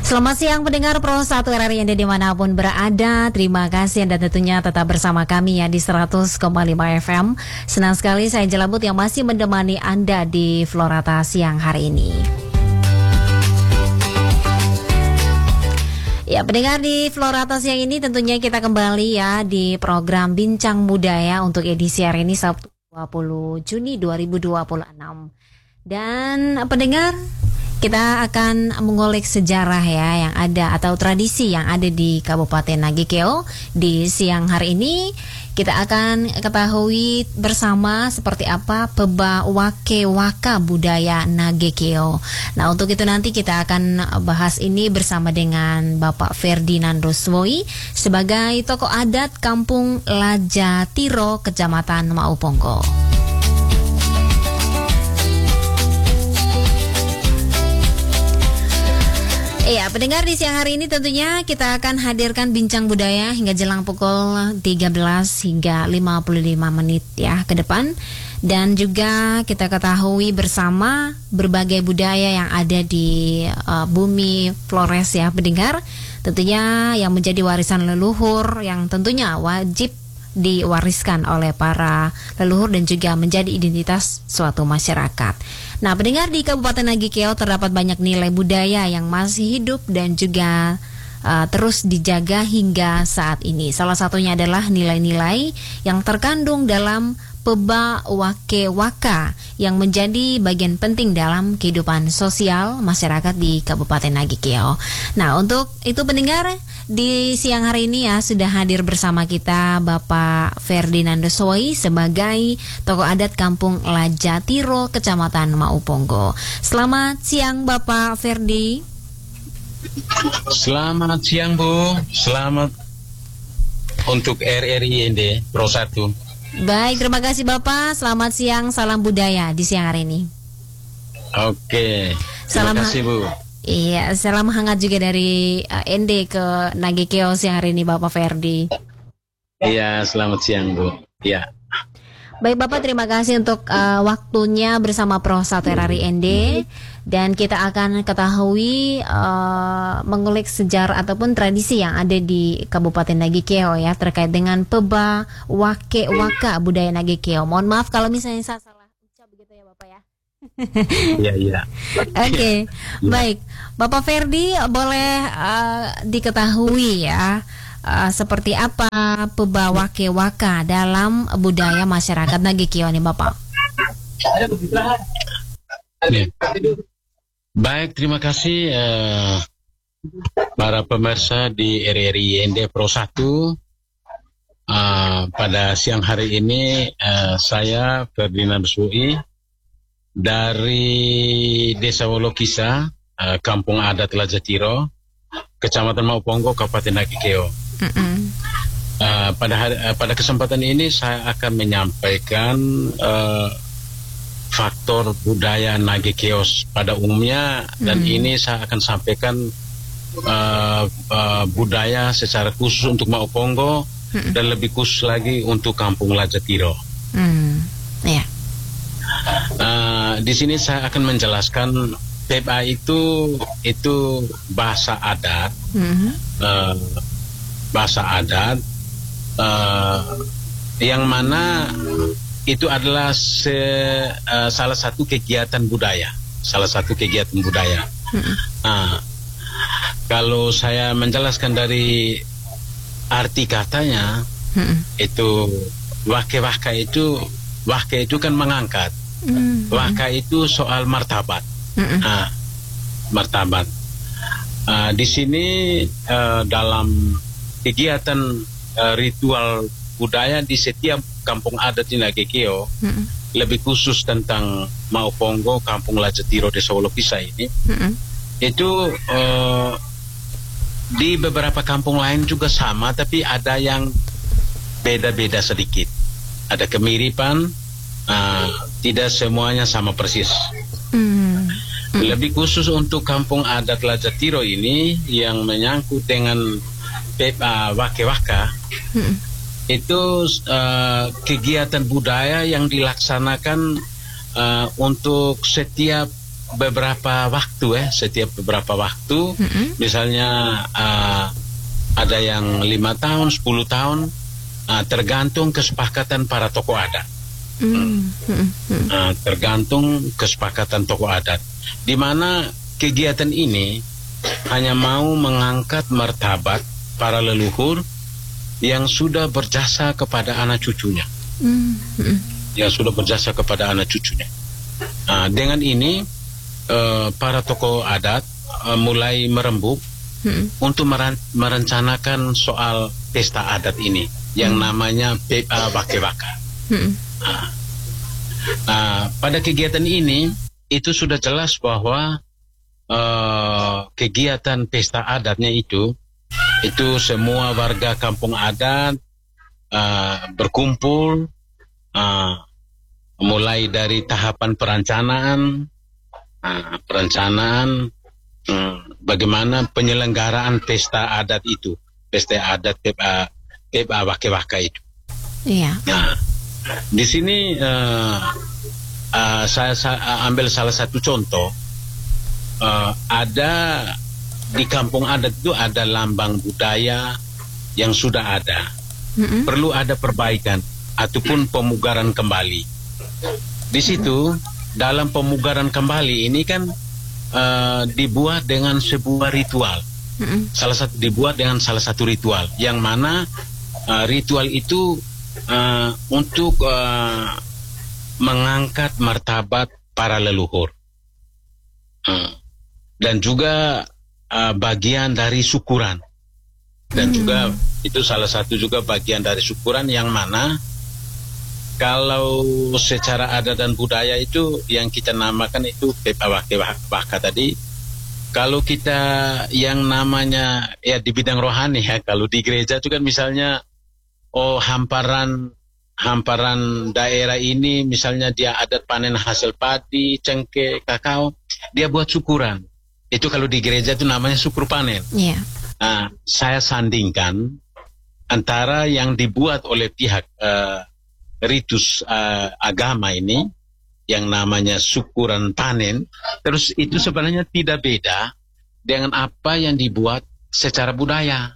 Selamat siang pendengar Pro 1 RRI Anda dimanapun berada. Terima kasih Anda tentunya tetap bersama kami ya di 100,5 FM. Senang sekali saya Jelabut yang masih menemani Anda di Florata siang hari ini. Ya, pendengar di Florata siang ini tentunya kita kembali ya di program Bincang Budaya untuk edisi hari ini Sabtu 20 Juni 2026. Dan pendengar, kita akan mengulik sejarah ya yang ada atau tradisi yang ada di Kabupaten Nagekeo. Di siang hari ini kita akan ketahui bersama seperti apa peba wake waka budaya Nagekeo. Nah, untuk itu nanti kita akan bahas ini bersama dengan Bapak Ferdinando Swoi sebagai tokoh adat Kampung Lajatiro, Kecamatan Mauponggo. Iya, pendengar di siang hari ini tentunya kita akan hadirkan bincang budaya hingga jelang pukul 13 hingga 55 menit ya ke depan. Dan juga kita ketahui bersama berbagai budaya yang ada di bumi Flores ya pendengar. Tentunya yang menjadi warisan leluhur yang tentunya wajib diwariskan oleh para leluhur dan juga menjadi identitas suatu masyarakat. Nah, pendengar di Kabupaten Nagekeo terdapat banyak nilai budaya yang masih hidup dan juga terus dijaga hingga saat ini. Salah satunya adalah nilai-nilai yang terkandung dalam peba wake waka yang menjadi bagian penting dalam kehidupan sosial masyarakat di Kabupaten Nagekeo. Nah, untuk itu pendengar, di siang hari ini ya sudah hadir bersama kita Bapak Ferdinando Swoi sebagai tokoh adat Kampung Lajatiro, Kecamatan Mauponggo. Selamat siang Bapak Ferdi. Selamat siang Bu. Selamat untuk RRI ND Pro 1. Baik, terima kasih Bapak. Selamat siang, salam budaya di siang hari ini. Oke, terima kasih Bu. Iya, salam hangat juga dari ND ke Nagekeo siang hari ini Bapak Ferdi. Iya, selamat siang Bu. Iya. Baik Bapak, terima kasih untuk waktunya bersama Pro 1 RRI ND. Dan kita akan ketahui mengulik sejarah ataupun tradisi yang ada di Kabupaten Nagekeo ya terkait dengan peba wake waka budaya Nagekeo. Mohon maaf kalau misalnya saya salah ucap begitu ya Bapak ya. Iya. Oke. Baik, Bapak Ferdi boleh diketahui ya seperti apa peba wake waka dalam budaya masyarakat Nagekeo nih Bapak. Ya. Baik, terima kasih para pemirsa di RRI ND Pro 1. Pada siang hari ini saya Ferdinando Swoi dari Desa Wolokisa, Kampung Adat Lajatiro, Kecamatan Mauponggo, Kabupaten Nagekeo. Pada kesempatan ini saya akan menyampaikan faktor budaya Nagekeo pada umumnya dan ini saya akan sampaikan budaya secara khusus untuk Mauponggo dan lebih khusus lagi untuk Kampung Lajatiro. Yeah. Di sini saya akan menjelaskan peba itu bahasa adat, yang mana itu adalah salah satu kegiatan budaya. Kalau saya menjelaskan dari arti katanya, itu wake itu kan mengangkat. Waka itu soal martabat. Martabat. Di sini dalam kegiatan ritual budaya di setiap kampung adat di Nagekeo, lebih khusus tentang Mauponggo, Kampung Lajatiro, Desa Wolokisa ini, itu di beberapa kampung lain juga sama, tapi ada yang beda-beda sedikit. Ada kemiripan, tidak semuanya sama persis. Lebih khusus untuk Kampung Adat Lajatiro ini yang menyangkut dengan peba wake waka, itu kegiatan budaya yang dilaksanakan untuk setiap beberapa waktu setiap beberapa waktu, misalnya ada yang 5 tahun, 10 tahun, tergantung kesepakatan para tokoh adat. Tergantung kesepakatan tokoh adat, di mana kegiatan ini hanya mau mengangkat martabat para leluhur yang sudah berjasa kepada anak cucunya, yang sudah berjasa kepada anak cucunya. Dengan ini para tokoh adat mulai merembuk untuk merencanakan soal pesta adat ini yang namanya PA Wake-Waka. Pada kegiatan ini itu sudah jelas bahwa kegiatan pesta adatnya itu semua warga kampung adat berkumpul, mulai dari tahapan perencanaan, bagaimana penyelenggaraan pesta adat itu, pesta adat PA Wake-Waka itu. Iya. Nah, di sini saya ambil salah satu contoh. Ada di kampung adat itu ada lambang budaya yang sudah ada, perlu ada perbaikan ataupun pemugaran kembali. Di situ dalam pemugaran kembali ini kan dibuat dengan sebuah ritual, dibuat dengan salah satu ritual yang mana ritual itu untuk mengangkat martabat para leluhur, dan juga bagian dari syukuran, dan juga itu salah satu juga bagian dari syukuran yang mana kalau secara adat dan budaya itu yang kita namakan itu PA Wake-Waka tadi. Kalau kita yang namanya ya di bidang rohani kalau di gereja itu kan misalnya hamparan daerah ini misalnya dia adat panen hasil padi, cengkeh, kakao, dia buat syukuran. Itu kalau di gereja itu namanya syukur panen. Yeah. Saya sandingkan antara yang dibuat oleh pihak ritus agama ini yang namanya syukuran panen, terus itu sebenarnya tidak beda dengan apa yang dibuat secara budaya.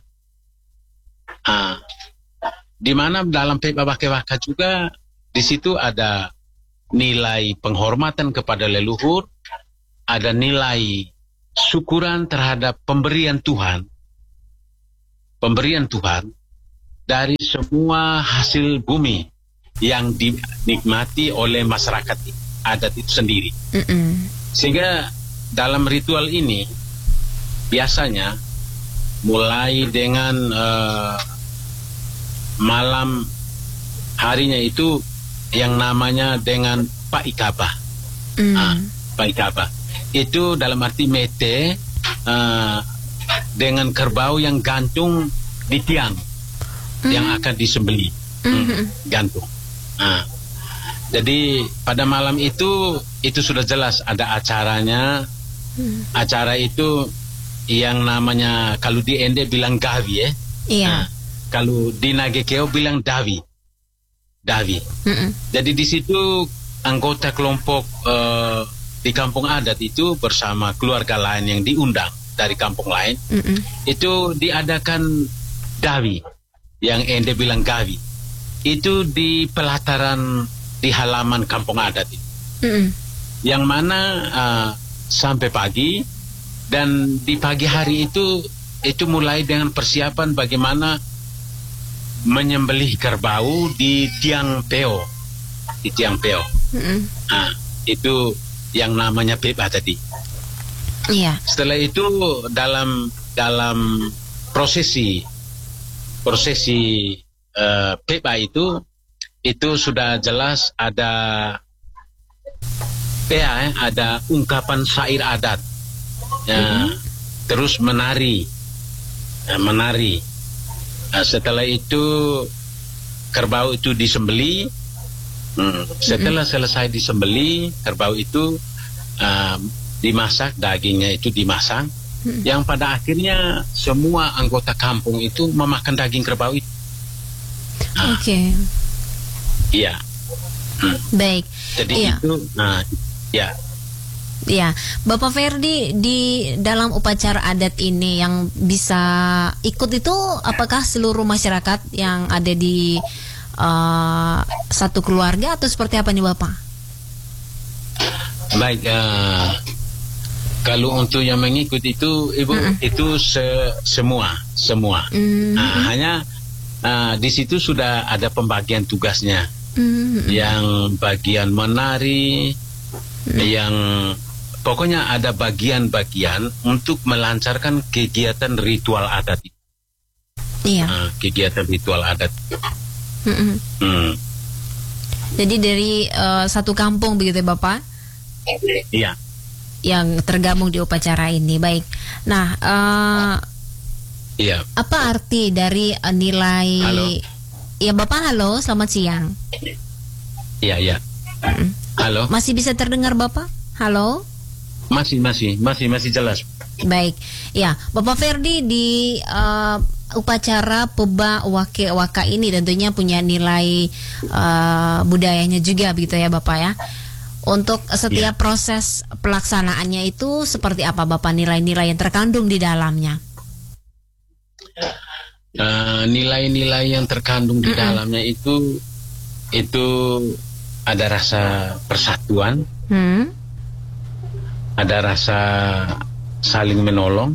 Di mana dalam PA Wake-Waka juga di situ ada nilai penghormatan kepada leluhur, ada nilai syukuran terhadap pemberian Tuhan dari semua hasil bumi yang dinikmati oleh masyarakat adat itu sendiri. Sehingga dalam ritual ini biasanya mulai dengan malam harinya itu yang namanya dengan Pak Ikabah. Pak Ikabah itu dalam arti mete dengan kerbau yang gantung di tiang yang akan disembeli, gantung. Jadi pada malam itu sudah jelas ada acaranya. Acara itu yang namanya kalau di Ende bilang gawi Iya. Kalau di Nagekeo bilang davi. Jadi di situ anggota kelompok di kampung adat itu bersama keluarga lain yang diundang dari kampung lain, itu diadakan dawi, yang Ende bilang gawi. Itu di pelataran di halaman kampung adat itu, yang mana sampai pagi, dan di pagi hari itu mulai dengan persiapan bagaimana menyembelih kerbau di tiang peo, itu yang namanya PA tadi. Iya. Setelah itu dalam prosesi PA itu sudah jelas ada PA, ada ungkapan syair adat, terus menari. Setelah itu kerbau itu disembeli. Setelah selesai disembeli, kerbau itu dimasak, dagingnya itu dimasak, yang pada akhirnya semua anggota kampung itu memakan daging kerbau itu. Oke. Iya. Baik. Jadi itu, ya. Ya, Bapak Ferdi, di dalam upacara adat ini yang bisa ikut itu apakah seluruh masyarakat yang ada di satu keluarga atau seperti apa nih Bapak? Baik, kalau untuk yang mengikut itu Ibu, itu semua. Hanya di situ sudah ada pembagian tugasnya. Yang bagian menari, yang pokoknya ada bagian-bagian untuk melancarkan kegiatan ritual adat. Iya. Kegiatan ritual adat. Jadi dari satu kampung begitu ya Bapak? Iya. Yang tergabung di upacara ini. Baik. Nah, iya. apa arti dari nilai? Halo. Ya Bapak, halo, selamat siang. Iya. Halo. Masih bisa terdengar Bapak? Halo. Masih jelas. Baik, ya Bapak Ferdi di upacara Peba Wake Waka ini tentunya punya nilai budayanya juga begitu ya Bapak ya. Untuk setiap proses pelaksanaannya itu seperti apa Bapak nilai-nilai yang terkandung di dalamnya? Nilai-nilai yang terkandung di dalamnya itu ada rasa persatuan. Ada rasa saling menolong.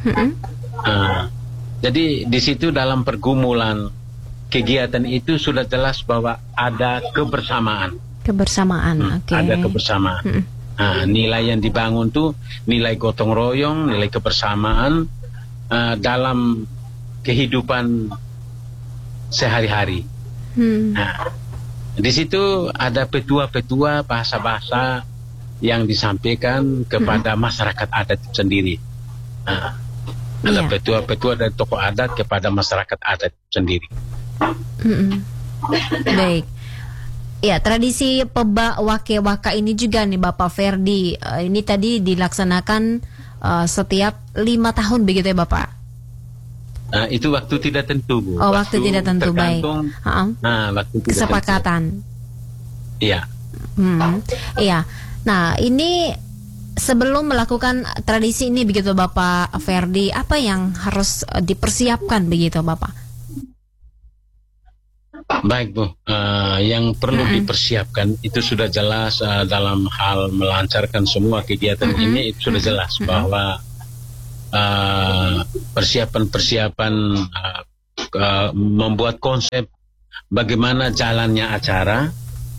Jadi di situ dalam pergumulan kegiatan itu sudah jelas bahwa ada kebersamaan. Oke. Ada kebersamaan. Nilai yang dibangun tuh nilai gotong royong, nilai kebersamaan dalam kehidupan sehari-hari. Di situ ada petua-petua bahasa-bahasa yang disampaikan kepada masyarakat adat sendiri. Ada petua-petua dan tokoh adat kepada masyarakat adat sendiri. Baik. Ya, tradisi Peba Wake Waka ini juga nih Bapak Ferdi. Ini tadi dilaksanakan setiap 5 tahun begitu ya Bapak? Itu waktu tidak tentu, Bu. Oh, waktu tidak tentu, baik. Waktu tidak kesepakatan. Iya. Iya. Nah, ini sebelum melakukan tradisi ini begitu Bapak Ferdi, apa yang harus dipersiapkan begitu Bapak? Baik Bu, yang perlu dipersiapkan itu sudah jelas dalam hal melancarkan semua kegiatan ini itu sudah jelas bahwa persiapan-persiapan membuat konsep bagaimana jalannya acara.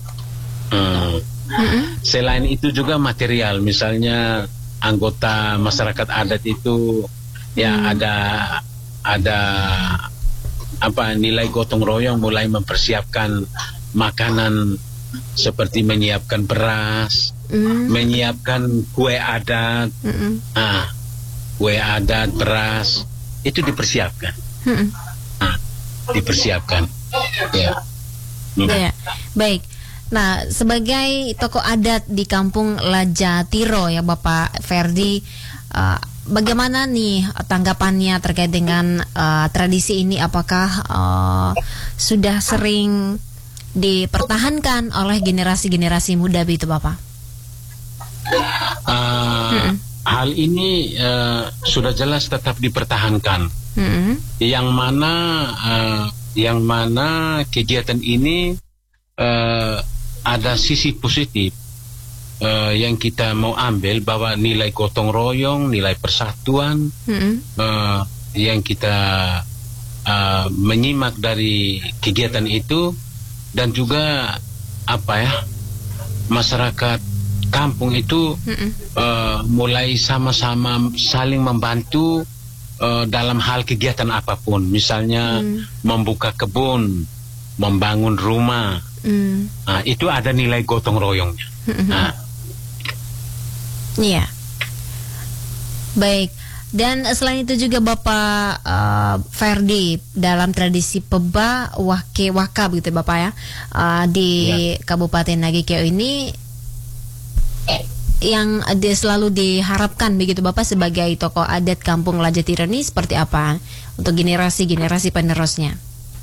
Selain itu juga material, misalnya anggota masyarakat adat itu ya ada nilai gotong royong, mulai mempersiapkan makanan seperti menyiapkan beras, menyiapkan kue adat, kue adat, beras itu dipersiapkan, dipersiapkan. Ya, baik. Nah, sebagai tokoh adat di Kampung Lajatiro ya Bapak Ferdi, bagaimana nih tanggapannya terkait dengan tradisi ini? Apakah sudah sering dipertahankan oleh generasi-generasi muda begitu Bapak? Hal ini sudah jelas tetap dipertahankan. Yang mana kegiatan ini ada sisi positif yang kita mau ambil, bahwa nilai gotong royong, nilai persatuan yang kita menyimak dari kegiatan itu, dan juga masyarakat kampung itu mulai sama-sama saling membantu dalam hal kegiatan apapun, misalnya membuka kebun, membangun rumah. Itu ada nilai gotong royongnya. Iya. Baik. Dan selain itu juga Bapak Ferdi, dalam tradisi Peba Wake Waka begitu Bapak ya, di Kabupaten Nagikeo ini yang selalu diharapkan begitu Bapak sebagai tokoh adat Kampung Lajatiro ini seperti apa untuk generasi-generasi penerusnya?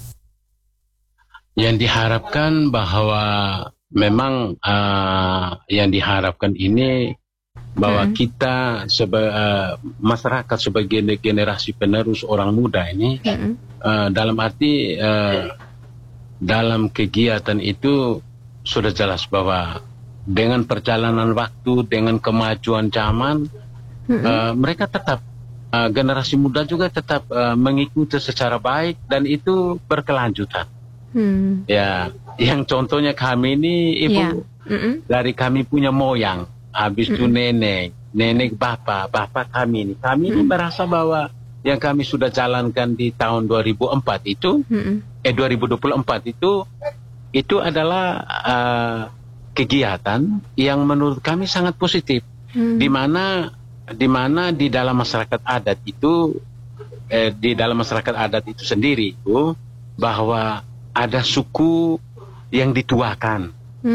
Yang diharapkan bahwa memang yang diharapkan ini bahwa kita masyarakat sebagai generasi penerus orang muda ini, dalam arti dalam kegiatan itu sudah jelas bahwa dengan perjalanan waktu, dengan kemajuan zaman, mereka tetap generasi muda juga tetap mengikuti secara baik dan itu berkelanjutan. Ya, yang contohnya kami ini ibu dari kami punya moyang, habis itu nenek bapak kami ini merasa bahwa yang kami sudah jalankan di tahun 2004 itu, 2024 itu adalah kegiatan yang menurut kami sangat positif, di mana di dalam masyarakat adat itu, sendiri itu bahwa ada suku yang dituakan,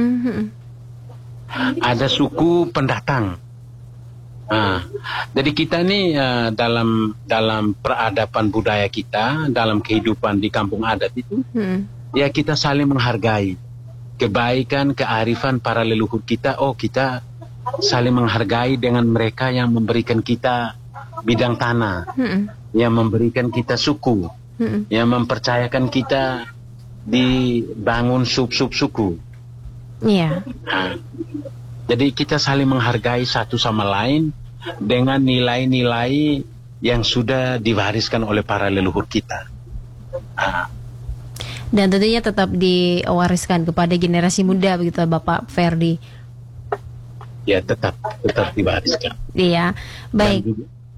ada suku pendatang. Jadi kita nih dalam peradaban budaya kita, dalam kehidupan di kampung adat itu, ya kita saling menghargai kebaikan, kearifan para leluhur kita. Oh, kita saling menghargai dengan mereka yang memberikan kita bidang tanah, yang memberikan kita suku, yang mempercayakan kita dibangun sub-sub suku. Jadi kita saling menghargai satu sama lain dengan nilai-nilai yang sudah diwariskan oleh para leluhur kita. Dan tentunya tetap diwariskan kepada generasi muda, begitu Bapak Ferdi. Ya, tetap diwariskan. Iya, baik.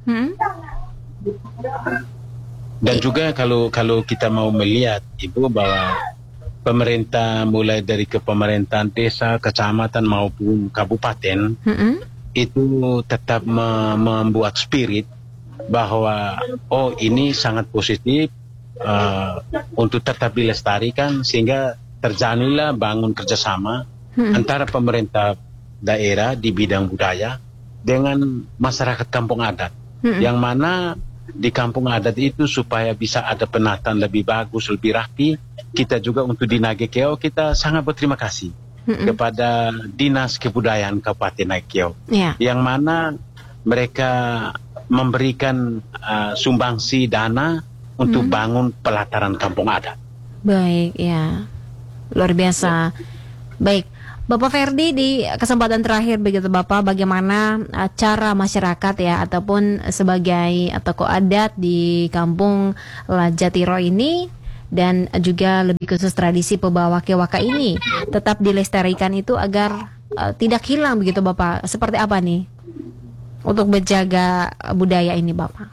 Dan juga kalau kita mau melihat Ibu bahwa pemerintah mulai dari kepemerintahan desa, kecamatan maupun kabupaten itu tetap membuat spirit bahwa oh ini sangat positif untuk tetap dilestarikan, sehingga terjadilah bangun kerjasama antara pemerintah daerah di bidang budaya dengan masyarakat kampung adat, yang mana di kampung adat itu supaya bisa ada penataan lebih bagus, lebih rapi. Kita juga untuk di Nagekeo kita sangat berterima kasih kepada Dinas Kebudayaan Kabupaten Nagekeo, yang mana mereka memberikan sumbangsi dana untuk bangun pelataran kampung adat. Baik, ya, luar biasa. Baik, Bapak Ferdi, di kesempatan terakhir begitu Bapak, bagaimana cara masyarakat ya ataupun sebagai tokoh adat di kampung Jatiro ini dan juga lebih khusus tradisi Pebawa Kewaka ini tetap dilestarikan itu agar tidak hilang begitu Bapak? Seperti apa nih untuk menjaga budaya ini Bapak?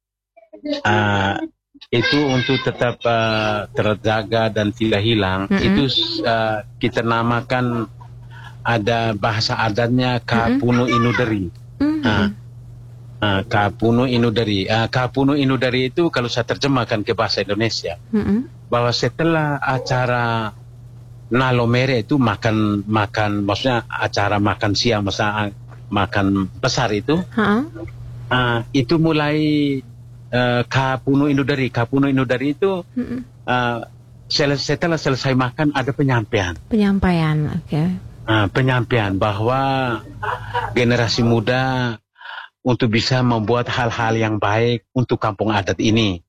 Itu untuk tetap terjaga dan tidak hilang, itu kita namakan, ada bahasa adatnya Kapunu Inudari. Kapunu Inudari. Kapunu Inudari itu kalau saya terjemahkan ke bahasa Indonesia, bahwa setelah acara Nalomere itu makan, maksudnya acara makan siang, maksudnya makan besar itu, itu mulai Kapunu Inudari. Kapunu Inudari itu setelah selesai makan ada penyampaian. Penyampaian bahwa generasi muda untuk bisa membuat hal-hal yang baik untuk kampung adat ini,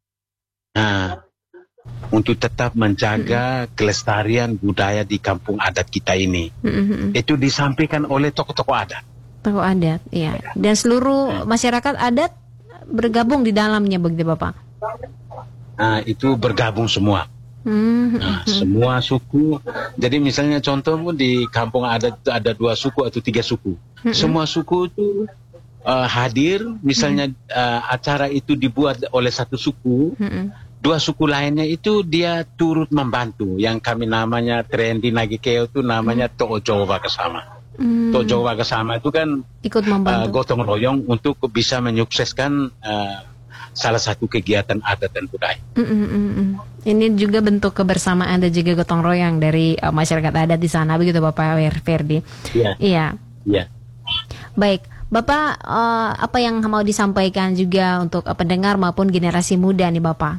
untuk tetap menjaga kelestarian budaya di kampung adat kita ini. Itu disampaikan oleh tokoh-tokoh adat. Tokoh adat, ya. Dan seluruh masyarakat adat bergabung di dalamnya begitu Bapak? Itu bergabung semua. Semua suku. Jadi misalnya contoh di kampung adat itu ada 2 suku atau 3 suku. Semua suku itu hadir. Misalnya acara itu dibuat oleh satu suku, 2 suku lainnya itu dia turut membantu. Yang kami namanya tren di Nagekeo itu namanya Tojo Wakasama. Tojo Wakasama itu kan ikut membantu, gotong royong untuk bisa menyukseskan salah satu kegiatan adat dan budaya. Ini juga bentuk kebersamaan dan juga gotong royong dari masyarakat adat di sana begitu Bapak Ferdi. Iya. Baik, Bapak, apa yang mau disampaikan juga untuk pendengar maupun generasi muda nih Bapak?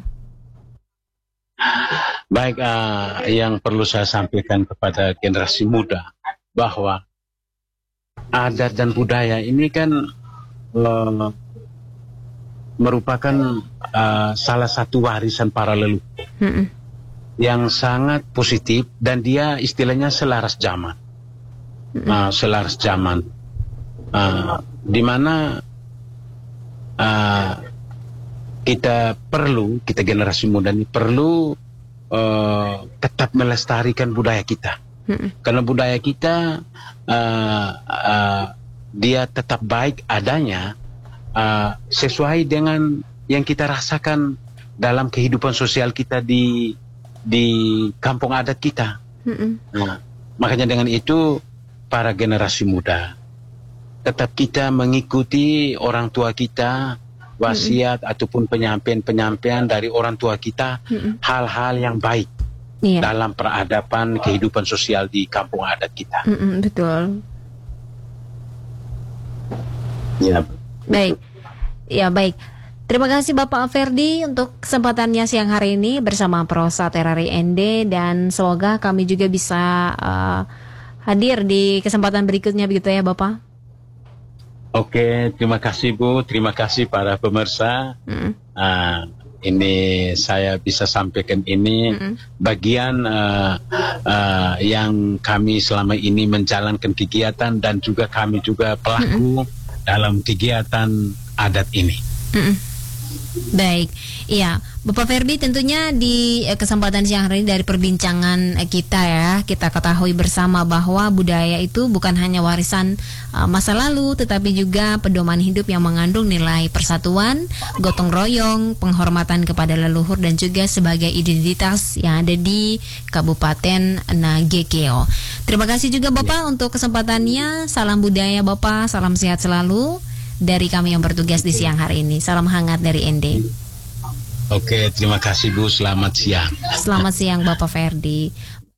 Baik, yang perlu saya sampaikan kepada generasi muda bahwa adat dan budaya ini kan merupakan salah satu warisan para leluhur yang sangat positif, dan dia istilahnya selaras zaman. Selaras zaman, di mana kita generasi muda ini perlu tetap melestarikan budaya kita, karena budaya kita dia tetap baik adanya sesuai dengan yang kita rasakan dalam kehidupan sosial kita di kampung adat kita. Nah, makanya dengan itu para generasi muda tetap kita mengikuti orang tua kita, wasiat ataupun penyampaian dari orang tua kita, hal-hal yang baik dalam peradaban kehidupan sosial di kampung adat kita. Betul. Ya. Baik. Ya, baik. Terima kasih Bapak Ferdi untuk kesempatannya siang hari ini bersama Prosa Terari ND, dan semoga kami juga bisa hadir di kesempatan berikutnya begitu ya Bapak. Oke, terima kasih Bu, terima kasih para pemirsa. Ini saya bisa sampaikan ini bagian yang kami selama ini menjalankan kegiatan, dan juga kami juga pelaku dalam kegiatan adat ini. Baik, iya Bapak Ferdi, tentunya di kesempatan siang hari ini dari perbincangan kita ya, kita ketahui bersama bahwa budaya itu bukan hanya warisan masa lalu, tetapi juga pedoman hidup yang mengandung nilai persatuan, gotong royong, penghormatan kepada leluhur, dan juga sebagai identitas yang ada di Kabupaten Nagekeo. Terima kasih juga Bapak untuk kesempatannya. Salam budaya Bapak, salam sehat selalu dari kami yang bertugas di siang hari ini. Salam hangat dari ND. Oke, terima kasih Bu. Selamat siang. Selamat siang Bapak Ferdi.